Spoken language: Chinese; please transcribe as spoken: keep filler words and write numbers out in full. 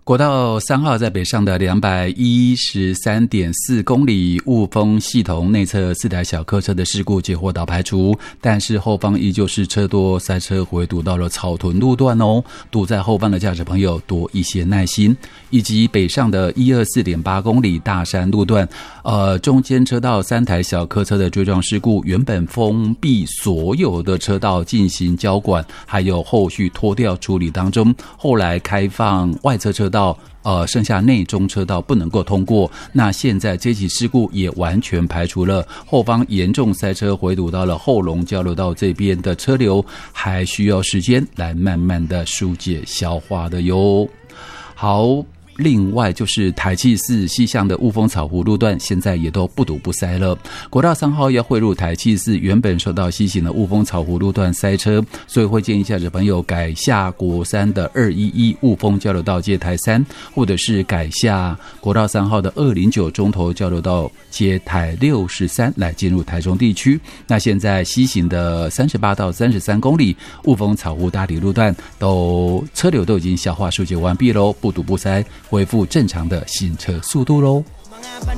国道三号在北上的两百一十三点四公里，雾峰系统内侧四台小客车的事故结果导排除，但是后方依旧是车多，塞车回堵到了草屯路段哦。堵在后方的驾驶朋友多一些耐心。以及北上的一二四点八公里大山路段，呃，中间车道三台小客车的追撞事故，原本封闭所有的车道进行交管，还有后续拖吊处理当中，后来开放外侧车道。呃，剩下内中车道不能够通过，那现在这起事故也完全排除了，后方严重塞车回堵到了后龙交流道这边的车流，还需要时间来慢慢的疏解消化的哟。好。另外就是台七四西向的雾峰草湖路段，现在也都不堵不塞了。国道三号要汇入台七四，原本受到西行的雾峰草湖路段塞车，所以会建议驾驶朋友改下国三的二一一雾峰交流道接台三，或者是改下国道三号的二零九中投交流道接台六十三来进入台中地区。那现在西行的三十八到三十三公里雾峰草湖大理路段都车流都已经消化疏解完毕喽，不堵不塞。恢复正常的行车速度咯。